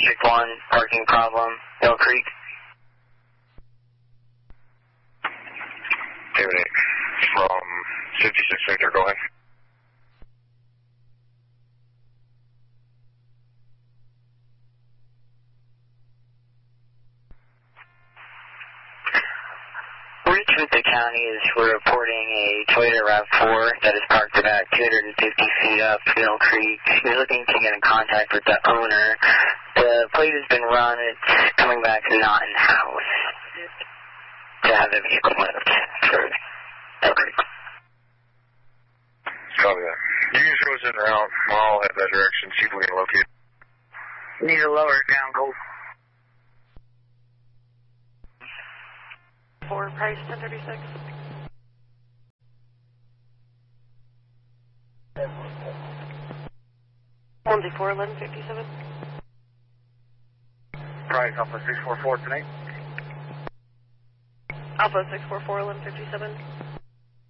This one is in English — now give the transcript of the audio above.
District 1, parking problem, Mill Creek. David 8 from 56 Victor, go ahead. Richmond County is reporting a Toyota RAV4 that is parked about 250 feet up Mill Creek. He's looking to get in contact with the owner. The plate has been run. It's coming back not in house to have the vehicle moved for Mill Creek. Copy that. You can show us in and out. I'll head that direction, see if we can locate it. Need to lower it down, Colt. 4 Price 1036. One 4 1157. Price Alpha 644 tonight. Alpha 644 1157.